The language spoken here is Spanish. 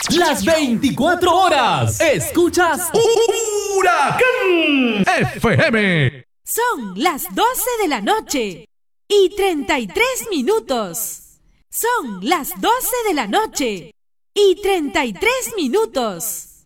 Las 24 horas. Escuchas Huracán FM. Son las 12 de la noche y 33 minutos. Son las 12 de la noche y 33 minutos.